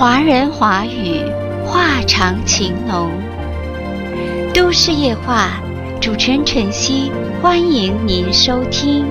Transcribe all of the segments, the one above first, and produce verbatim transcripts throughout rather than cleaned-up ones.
华人华语，话长情浓。都市夜话，主持人晨曦，欢迎您收听。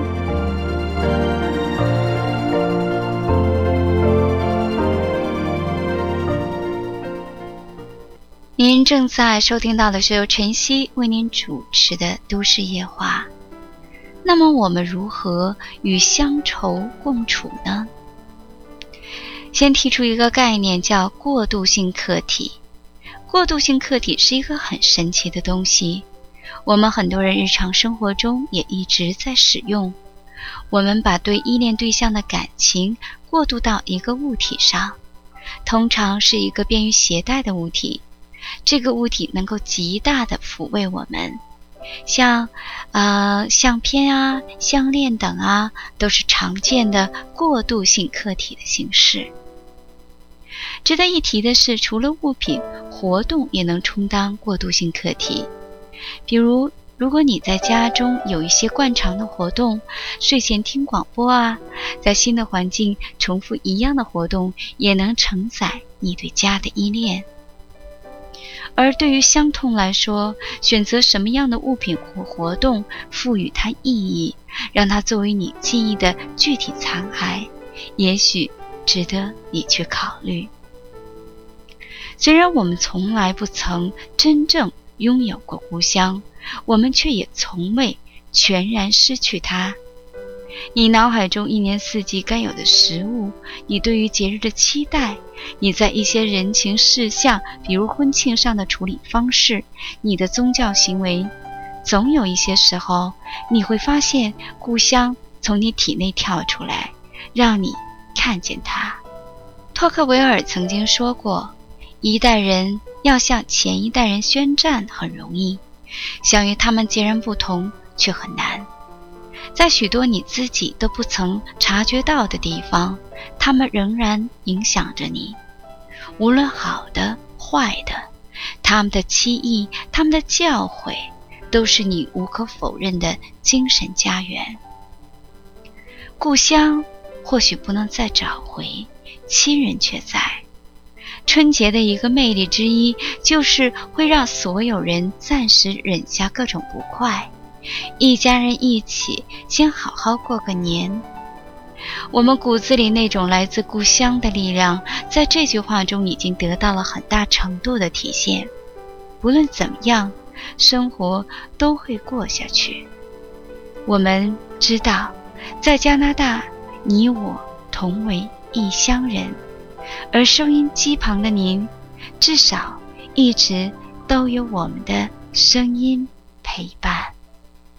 您正在收听到的是由晨曦为您主持的都市夜话。那么我们如何与乡愁共处呢？先提出一个概念，叫过渡性客体。过渡性客体是一个很神奇的东西，我们很多人日常生活中也一直在使用。我们把对依恋对象的感情过渡到一个物体上，通常是一个便于携带的物体，这个物体能够极大地抚慰我们。像呃相片啊、项链等啊，都是常见的过渡性客体的形式。值得一提的是，除了物品，活动也能充当过渡性客体。比如，如果你在家中有一些惯常的活动，睡前听广播啊，在新的环境重复一样的活动，也能承载你对家的依恋。而对于伤痛来说，选择什么样的物品或活动，赋予它意义，让它作为你记忆的具体残骸，也许值得你去考虑。虽然我们从来不曾真正拥有过故乡，我们却也从未全然失去它。你脑海中一年四季该有的食物，你对于节日的期待，你在一些人情事项，比如婚庆上的处理方式，你的宗教行为，总有一些时候，你会发现故乡从你体内跳出来，让你看见它。托克维尔曾经说过，一代人要向前一代人宣战很容易，想与他们截然不同却很难。在许多你自己都不曾察觉到的地方，他们仍然影响着你，无论好的坏的，他们的期意，他们的教诲，都是你无可否认的精神家园。故乡或许不能再找回，亲人却在。春节的一个魅力之一，就是会让所有人暂时忍下各种不快，一家人一起先好好过个年。我们骨子里那种来自故乡的力量，在这句话中已经得到了很大程度的体现。不论怎么样，生活都会过下去。我们知道，在加拿大，你我同为异乡人，而收音机旁的您，至少一直都有我们的声音陪伴。